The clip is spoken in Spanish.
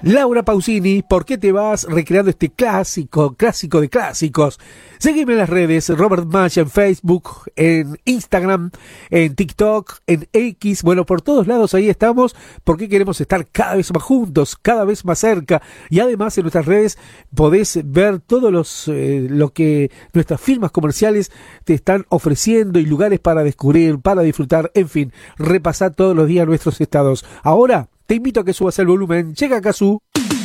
Laura Pausini, ¿por qué te vas recreando este clásico de clásicos? Seguime en las redes, Robert Maya en Facebook, en Instagram, en TikTok, en X, bueno, por todos lados ahí estamos, porque queremos estar cada vez más juntos, cada vez más cerca, y además en nuestras redes podés ver todos lo que nuestras firmas comerciales te están ofreciendo y lugares para descubrir, para disfrutar, en fin, repasar todos los días nuestros estados. Ahora te invito a que subas el volumen. Llega Cazú.